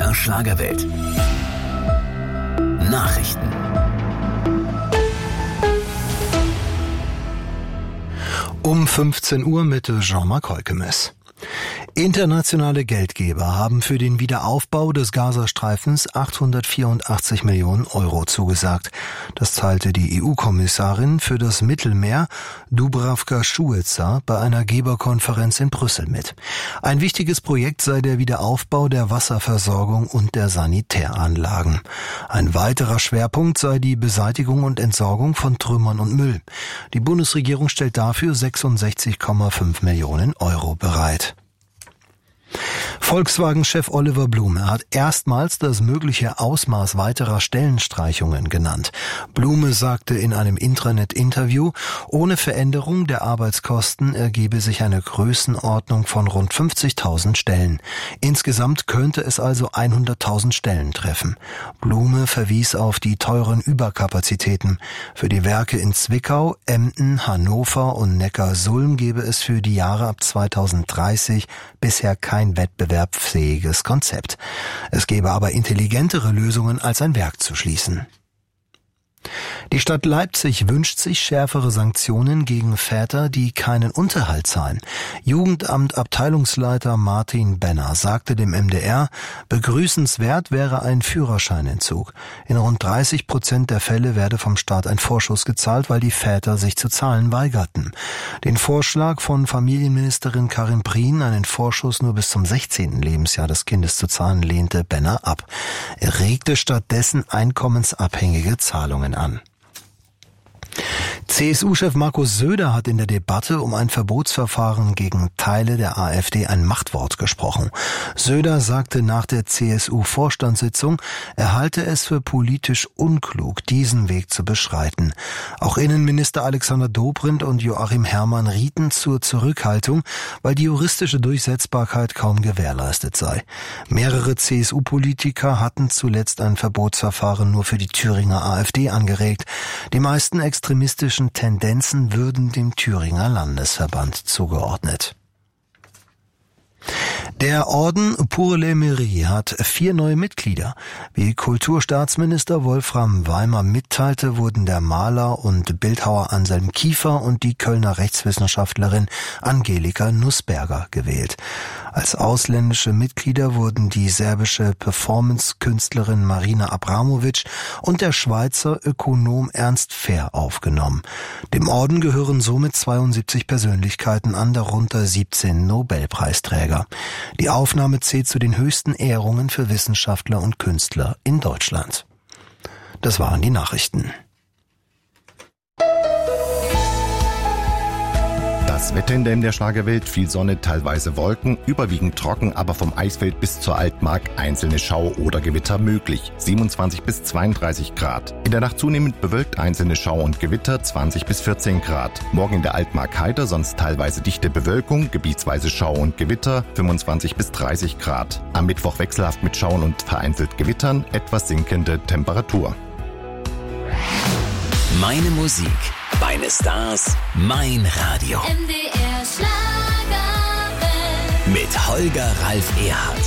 MDR Schlagerwelt. Nachrichten. Um 15 Uhr mit Jean-Marc Heukemes. Internationale Geldgeber haben für den Wiederaufbau des Gazastreifens 884 Millionen Euro zugesagt. Das teilte die EU-Kommissarin für das Mittelmeer, Dubravka Šuica, bei einer Geberkonferenz in Brüssel mit. Ein wichtiges Projekt sei der Wiederaufbau der Wasserversorgung und der Sanitäranlagen. Ein weiterer Schwerpunkt sei die Beseitigung und Entsorgung von Trümmern und Müll. Die Bundesregierung stellt dafür 66,5 Millionen Euro bereit. Volkswagen-Chef Oliver Blume hat erstmals das mögliche Ausmaß weiterer Stellenstreichungen genannt. Blume sagte in einem Intranet-Interview, ohne Veränderung der Arbeitskosten ergebe sich eine Größenordnung von rund 50.000 Stellen. Insgesamt könnte es also 100.000 Stellen treffen. Blume verwies auf die teuren Überkapazitäten. Für die Werke in Zwickau, Emden, Hannover und Neckarsulm gebe es für die Jahre ab 2030 bisher kein wettbewerbsfähiges Konzept. Es gäbe aber intelligentere Lösungen, als ein Werk zu schließen. Die Stadt Leipzig wünscht sich schärfere Sanktionen gegen Väter, die keinen Unterhalt zahlen. Jugendamt-Abteilungsleiter Martin Benner sagte dem MDR, begrüßenswert wäre ein Führerscheinentzug. In rund 30% der Fälle werde vom Staat ein Vorschuss gezahlt, weil die Väter sich zu zahlen weigerten. Den Vorschlag von Familienministerin Karin Prien, einen Vorschuss nur bis zum 16. Lebensjahr des Kindes zu zahlen, lehnte Benner ab. Er regte stattdessen einkommensabhängige Zahlungen an. CSU-Chef Markus Söder hat in der Debatte um ein Verbotsverfahren gegen Teile der AfD ein Machtwort gesprochen. Söder sagte nach der CSU-Vorstandssitzung, er halte es für politisch unklug, diesen Weg zu beschreiten. Auch Innenminister Alexander Dobrindt und Joachim Herrmann rieten zur Zurückhaltung, weil die juristische Durchsetzbarkeit kaum gewährleistet sei. Mehrere CSU-Politiker hatten zuletzt ein Verbotsverfahren nur für die Thüringer AfD angeregt. Die meisten extremistischen Tendenzen würden dem Thüringer Landesverband zugeordnet. Der Orden Pour les Mairies hat 4 neue Mitglieder. Wie Kulturstaatsminister Wolfram Weimer mitteilte, wurden der Maler und Bildhauer Anselm Kiefer und die Kölner Rechtswissenschaftlerin Angelika Nussberger gewählt. Als ausländische Mitglieder wurden die serbische Performance-Künstlerin Marina Abramovic und der Schweizer Ökonom Ernst Fehr aufgenommen. Dem Orden gehören somit 72 Persönlichkeiten an, darunter 17 Nobelpreisträger. Die Aufnahme zählt zu den höchsten Ehrungen für Wissenschaftler und Künstler in Deutschland. Das waren die Nachrichten. Das Wetter in der MDR Schlagerwelt, viel Sonne, teilweise Wolken, überwiegend trocken, aber vom Eisfeld bis zur Altmark einzelne Schau- oder Gewitter möglich. 27 bis 32 Grad. In der Nacht zunehmend bewölkt, einzelne Schau- und Gewitter, 20 bis 14 Grad. Morgen in der Altmark heiter, sonst teilweise dichte Bewölkung, gebietsweise Schau- und Gewitter, 25 bis 30 Grad. Am Mittwoch wechselhaft mit Schauen und vereinzelt Gewittern, etwas sinkende Temperatur. Meine Musik, meine Stars, mein Radio. MDR Schlagerwelt. Mit Holger Ralf Erhardt.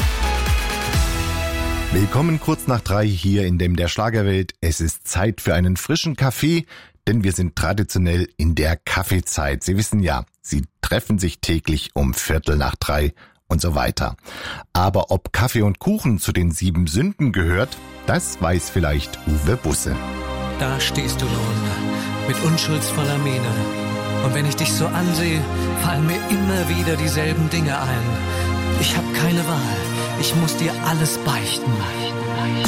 Willkommen kurz nach 3 hier in dem der Schlagerwelt. Es ist Zeit für einen frischen Kaffee, denn wir sind traditionell in der Kaffeezeit. Sie wissen ja, sie treffen sich täglich um 2:15 und so weiter. Aber ob Kaffee und Kuchen zu den 7 Sünden gehört, das weiß vielleicht Uwe Busse. Da stehst du nun, mit unschuldsvoller Miene. Und wenn ich dich so ansehe, fallen mir immer wieder dieselben Dinge ein. Ich hab keine Wahl, ich muss dir alles beichten.